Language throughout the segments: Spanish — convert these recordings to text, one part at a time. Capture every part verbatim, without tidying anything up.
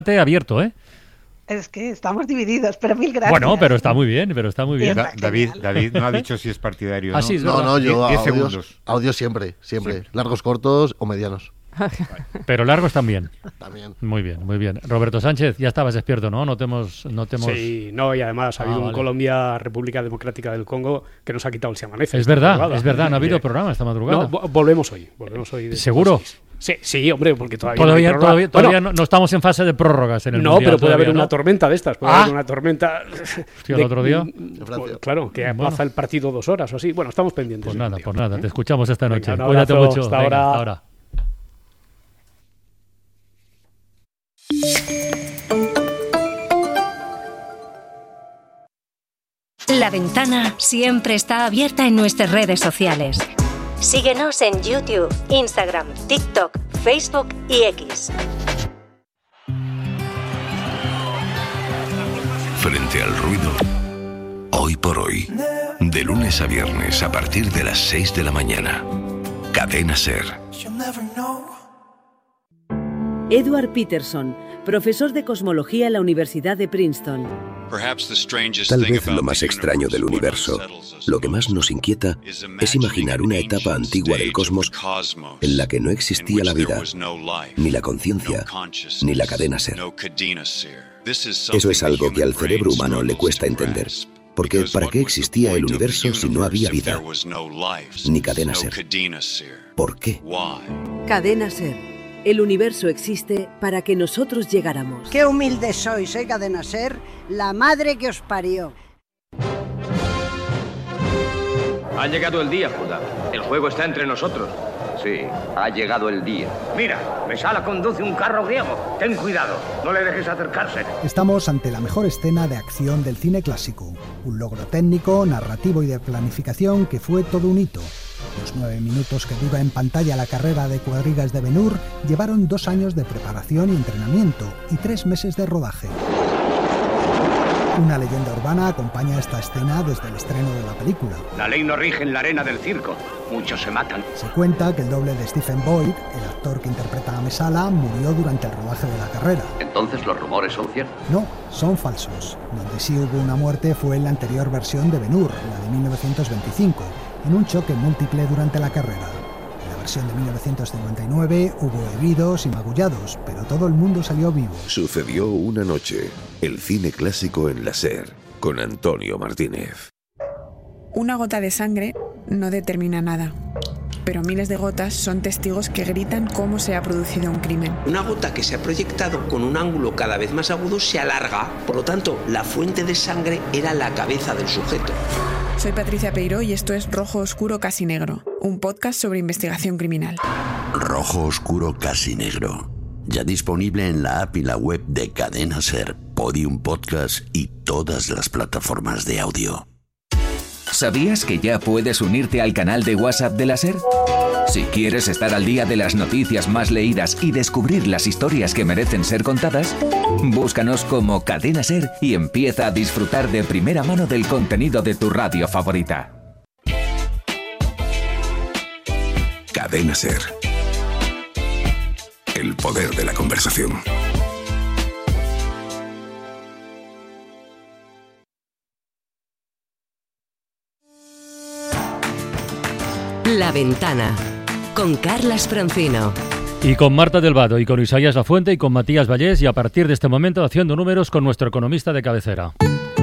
abierto, ¿eh? Es que estamos divididos, pero mil gracias. Bueno, pero está muy bien, pero está muy bien. Está David, David no ha dicho si es partidario, ¿no? Ah, sí, es No, verdad. no, yo diez audios, segundos. audios siempre, siempre. Siempre. Largos, cortos o medianos. Pero largos también. También. Muy bien, muy bien. Roberto Sánchez, ya estabas despierto, ¿no? No te hemos... No te hemos... Sí, no, y además ha Ah, habido un vale. Colombia, República Democrática del Congo, que nos ha quitado el Se Amanece. Es esta verdad, madrugada. es verdad, no ha habido Que- programa esta madrugada. No, vo- volvemos hoy. Volvemos hoy. de- ¿Seguro? de seis. Sí, sí, hombre, porque todavía Todavía, no hay prórroga. todavía, Bueno, todavía no, no estamos en fase de prórrogas en el no, Mundial pero puede todavía, haber ¿no? una tormenta de estas. Puede Ah. haber una tormenta. Hostia, el otro día. Francia. Claro, que Bueno. pasa el partido dos horas o así. Bueno, estamos pendientes. Pues del nada, partido. pues nada, ¿Eh? te escuchamos esta noche. Venga, un Cuídate abrazo, mucho. hasta Venga, ahora. hasta ahora. La ventana siempre está abierta en nuestras redes sociales. Síguenos en YouTube, Instagram, TikTok, Facebook y X. Frente al ruido, hoy por hoy, de lunes a viernes a partir de las seis de la mañana. Cadena SER. Edward Peterson, profesor de cosmología en la Universidad de Princeton. Tal vez lo más extraño del universo, lo que más nos inquieta, es imaginar una etapa antigua del cosmos en la que no existía la vida, ni la conciencia, ni la cadena SER. Eso es algo que al cerebro humano le cuesta entender. Porque ¿para qué existía el universo si no había vida? Ni cadena SER. ¿Por qué? Cadena SER. El universo existe para que nosotros llegáramos. Qué humildes sois, ¿eh, Cadena SER? La madre que os parió. Ha llegado el día, Judá. El juego está entre nosotros. Sí, ha llegado el día. Mira, Mesala conduce un carro griego. Ten cuidado, no le dejes acercarse. Estamos ante la mejor escena de acción del cine clásico. Un logro técnico, narrativo y de planificación que fue todo un hito. Los nueve minutos que dura en pantalla la carrera de cuadrigas de Ben-Hur llevaron dos años de preparación y entrenamiento y tres meses de rodaje. Una leyenda urbana acompaña esta escena desde el estreno de la película. La ley no rige en la arena del circo. Muchos se matan. Se cuenta que el doble de Stephen Boyd, el actor que interpreta a Mesala, murió durante el rodaje de la carrera. Entonces los rumores son ciertos. No, son falsos. Donde sí hubo una muerte fue en la anterior versión de Ben-Hur, la de mil novecientos veinticinco, en un choque múltiple durante la carrera. En la versión de mil novecientos cincuenta y nueve hubo heridos y magullados, pero todo el mundo salió vivo. Sucedió una noche, el cine clásico en la SER, con Antonio Martínez. Una gota de sangre no determina nada, pero miles de gotas son testigos que gritan cómo se ha producido un crimen. Una gota que se ha proyectado con un ángulo cada vez más agudo se alarga, por lo tanto, la fuente de sangre era la cabeza del sujeto. Soy Patricia Peiró y esto es Rojo Oscuro Casi Negro, un podcast sobre investigación criminal. Rojo Oscuro Casi Negro. Ya disponible en la app y la web de Cadena SER, Podium Podcast y todas las plataformas de audio. ¿Sabías que ya puedes unirte al canal de WhatsApp de la SER? Si quieres estar al día de las noticias más leídas y descubrir las historias que merecen ser contadas, búscanos como Cadena SER y empieza a disfrutar de primera mano del contenido de tu radio favorita. Cadena SER. El poder de la conversación. La Ventana, con Carlas Francino. Y con Marta del Vado, y con Isaías Lafuente, y con Matías Vallés, y a partir de este momento haciendo números con nuestro economista de cabecera.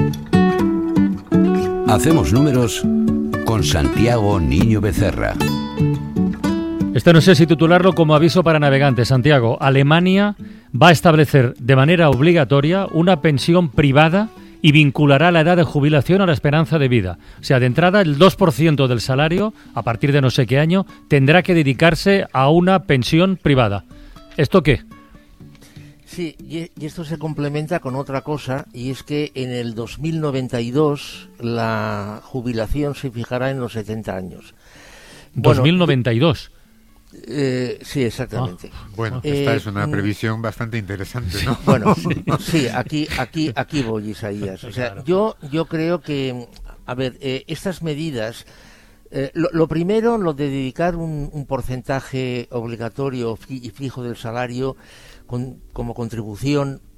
Hacemos números con Santiago Niño Becerra. Este no sé si titularlo como aviso para navegantes. Santiago, Alemania va a establecer de manera obligatoria una pensión privada y vinculará la edad de jubilación a la esperanza de vida. O sea, de entrada, el dos por ciento del salario, a partir de no sé qué año, tendrá que dedicarse a una pensión privada. ¿Esto qué? Sí, y esto se complementa con otra cosa, y es que en el dos mil noventa y dos la jubilación se fijará en los setenta años. dos mil noventa y dos. Bueno, Eh, sí, exactamente. Ah, bueno, esta eh, es una previsión bastante interesante, ¿no? Bueno, sí, sí, aquí, aquí, aquí voy, Isaías. O sea, yo, yo creo que, a ver, eh, estas medidas, eh, lo, lo primero, lo de dedicar un, un porcentaje obligatorio y fijo del salario, con, como contribución